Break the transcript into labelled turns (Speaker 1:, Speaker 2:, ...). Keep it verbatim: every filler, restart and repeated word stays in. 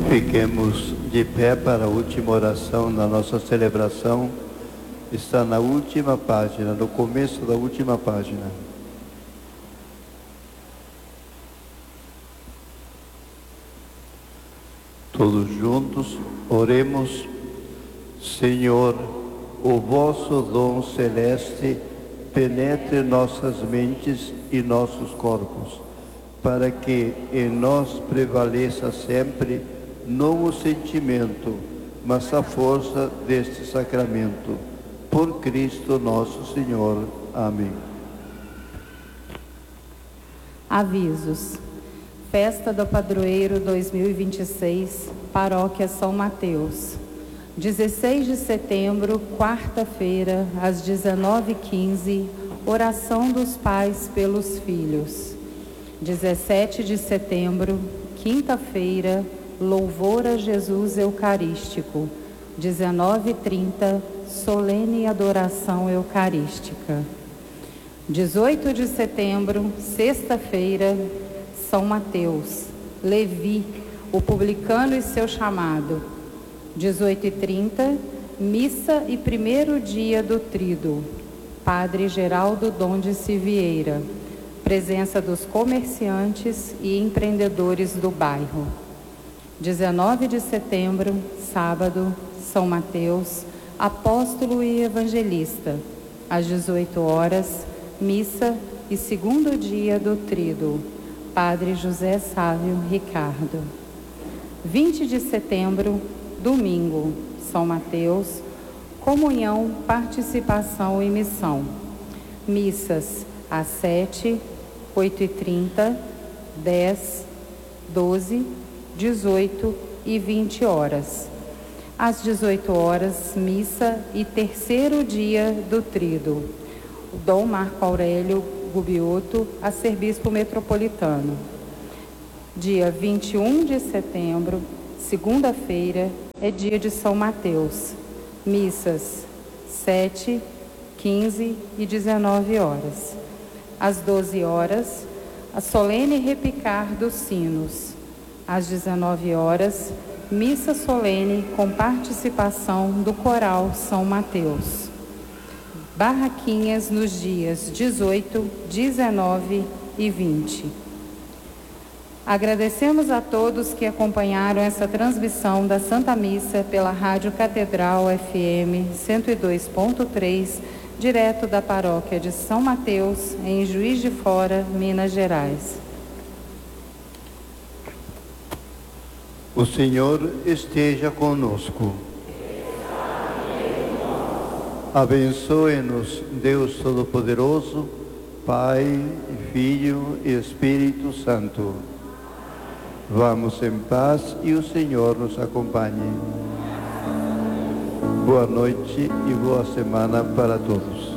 Speaker 1: Fiquemos de pé para a última oração da nossa celebração. Está na última página, no começo da última página. Todos juntos, oremos. Senhor, o vosso dom celeste penetre nossas mentes e nossos corpos, para que em nós prevaleça sempre não o sentimento, mas a força deste sacramento. Por Cristo nosso Senhor. Amém.
Speaker 2: Avisos. Festa do Padroeiro dois mil e vinte e seis, Paróquia São Mateus. dezesseis de setembro, quarta-feira, às dezenove e quinze, oração dos pais pelos filhos. dezessete de setembro, quinta-feira, louvor a Jesus Eucarístico. dezenove e trinta, solene adoração eucarística. dezoito de setembro, sexta-feira, São Mateus, Levi, o publicano e seu chamado. dezoito e trinta, missa e primeiro dia do Tríduo. Padre Geraldo Dondice Vieira. Presença dos comerciantes e empreendedores do bairro. dezenove de setembro, sábado, São Mateus, apóstolo e evangelista. Às dezoito horas, missa e segundo dia do Tríduo. Padre José Sávio Ricardo. vinte de setembro, domingo, São Mateus, comunhão, participação e missão. Missas às sete, oito e trinta, dez, doze, dezoito e vinte horas. Às dezoito horas, missa e terceiro dia do Tríduo. Dom Marco Aurélio Gubiotto, arcebispo metropolitano. Dia vinte e um de setembro, segunda-feira, é dia de São Mateus. Missas sete, quinze e dezenove horas. Às doze horas, a solene repicar dos sinos. Às dezenove horas, missa solene com participação do coral São Mateus. Barraquinhas nos dias dezoito, dezenove e vinte. Agradecemos a todos que acompanharam essa transmissão da Santa Missa pela Rádio Catedral F M cento e dois ponto três, direto da paróquia de São Mateus, em Juiz de Fora, Minas Gerais.
Speaker 1: O Senhor esteja conosco. Abençoe-nos, Deus Todo-Poderoso, Pai, Filho e Espírito Santo. Vamos em paz e o Senhor nos acompanhe. Boa noite e boa semana para todos.